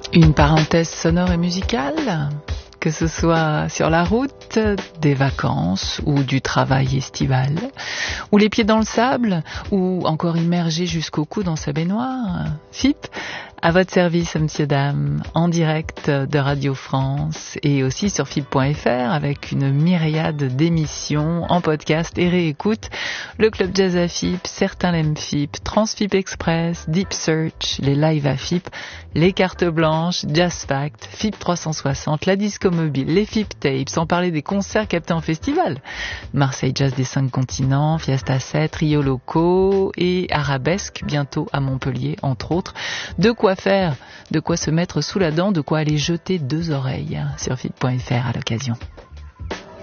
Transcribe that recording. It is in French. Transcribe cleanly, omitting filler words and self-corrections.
Une parenthèse sonore et musicale, que ce soit sur la route, des vacances ou du travail estival, ou les pieds dans le sable, ou encore immergé jusqu'au cou dans sa baignoire. FIP, à votre service, monsieur, dame, en direct de Radio France et aussi sur FIP.fr avec une myriade d'émissions en podcast et réécoute. Le Club Jazz à FIP, Certains l'aiment FIP, Transfip Express, Deep Search, les lives à FIP, les cartes blanches, Jazz Fact, FIP 360, la disco mobile, les FIP Tapes, sans parler des concerts captés en festival. Marseille Jazz des 5 continents, Fiesta 7, Rio Locaux et Arabesque, bientôt à Montpellier, entre autres. De quoi faire, de quoi se mettre sous la dent, de quoi aller jeter 2 oreilles sur FIP.fr à l'occasion.